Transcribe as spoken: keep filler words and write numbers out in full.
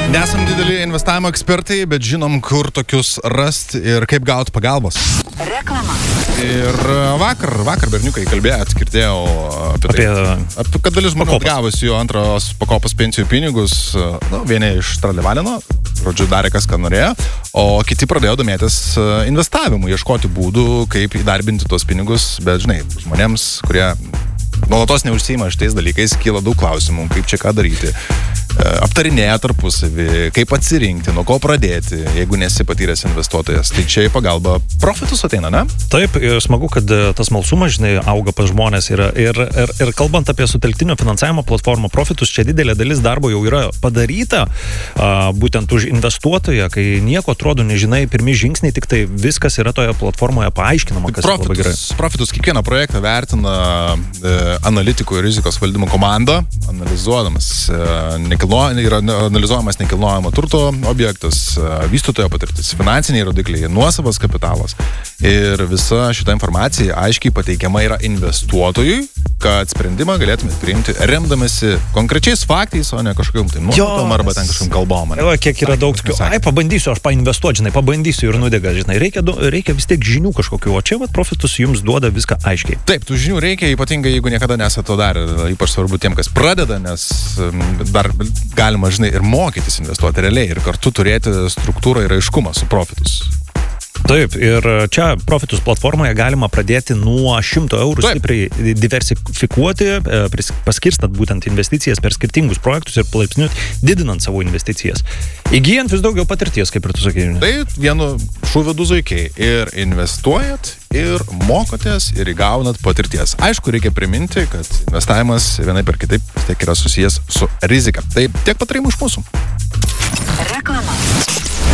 Nesam dideli investavimo ekspertai, bet žinom, kur tokius rasti ir kaip gauti pagalbos. Reklama. Ir vakar, vakar berniukai kalbėjo, atskirtėjau apie tai, Apie- apie, kad dalis žmonių Pakopas. atgavusi jo antros pakopos pensijų pinigus, nu, vieni iš Tralivalino, žodžiu, darė kas, ką norėjo, o kiti pradėjo domėtis investavimu, ieškoti būdų, kaip įdarbinti tuos pinigus, bet, žinai, žmonėms, kurie nuolatos neužsiima šitais dalykais, kyla daug klausimų, kaip čia ką daryti. Aptarinėja tarpusavį, kaip atsirinkti, nuo ko pradėti, jeigu nesi patyręs investuotojas. Tai čia į pagalbą profitus ateina, ne? Taip, ir smagu, kad e, tas malsumas, žinai, auga pas žmonės. Ir, ir, ir, ir kalbant apie sutelktinio finansavimo platformą Profitus, čia didelė dalis darbo jau yra padaryta, a, būtent už investuotoją, kai nieko atrodo nežinai, pirmi žingsniai, tik tai viskas yra toje platformoje paaiškinama, kas yra labai gerai. Profitus, profitus kiekvieną projektą vertina e, analitikų ir rizikos valdymo komanda, analizuodamas e, nekilnojamo, yra analizuojamas nekilnojamo turto objektas, e, vystytojo patirtis, finansiniai rodikliai, nuosavas kapitalas. Ir visa šita informacija aiškiai pateikiama yra investuotojui, kad sprendimą galėtumėt priimti remdamasi konkrečiais faktais, o ne kažkokiam tai nuostatom arba ten kažkokiam kalbom. O kiek yra daug tokių, ai, pabandysiu aš painvestuoti, žinai, pabandysiu ir nudega, žinai, reikia, du- reikia vis tiek žinių kažkokių, o čia vat Profitus jums duoda viską aiškiai. Taip, tų žinių reikia, ypatingai jeigu niekada nesate to darę, ypač svarbu tiem, kas pradeda, nes um, dar galima, žinai, ir mokytis investuoti realiai ir kartu turėti struktūrą ir aiškumą su Profitus. Taip, ir čia Profitus platformoje galima pradėti nuo šimto eurų Taip. stipriai diversifikuoti, e, pris- paskirstant būtent investicijas per skirtingus projektus ir palaipsniui didinant savo investicijas. Įgyjant vis daugiau patirties, kaip ir tu sakei. Tai vienu šūviu du zuikiai. Ir investuojat, ir mokotės, ir įgaunat patirties. Aišku, reikia priminti, kad investavimas vienaip ar kitaip vis tiek yra susijęs su rizika. Tai tiek patarimų iš mūsų. Reklama.